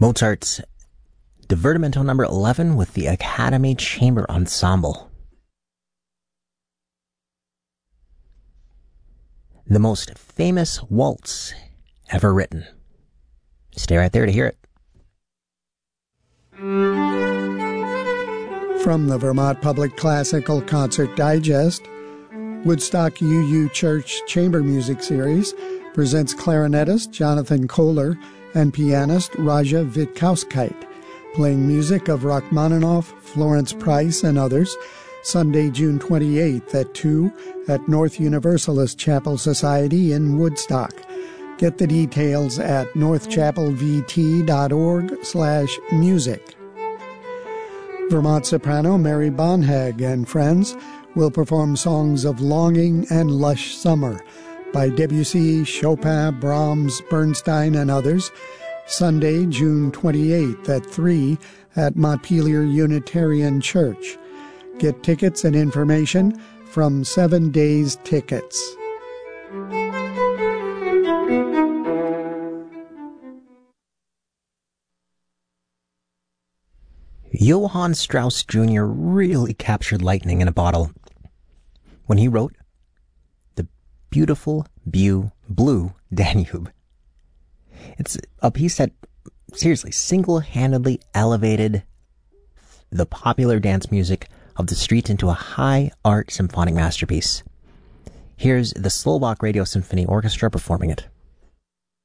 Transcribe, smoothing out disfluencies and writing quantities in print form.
Mozart's Divertimento number 11 with the Academy Chamber Ensemble. The most famous waltz ever written. Stay right there to hear it. From the Vermont Public Classical Concert Digest, Woodstock UU Church Chamber Music Series presents clarinetist Jonathan Kohler and pianist Raja Vitkauskite, playing music of Rachmaninoff, Florence Price, and others, Sunday, June 28th at 2 at North Universalist Chapel Society in Woodstock. Get the details at northchapelvt.org/music. Vermont soprano Mary Bonhag and friends will perform songs of longing and lush summer by Debussy, Chopin, Brahms, Bernstein, and others, Sunday, June 28th at 3 at Montpelier Unitarian Church. Get tickets and information from 7 Days Tickets. Johann Strauss Jr. really captured lightning in a bottle when he wrote The Beautiful Blue Danube. It's a piece that, seriously, single-handedly elevated the popular dance music of the street into a high-art symphonic masterpiece. Here's the Slovak Radio Symphony Orchestra performing it.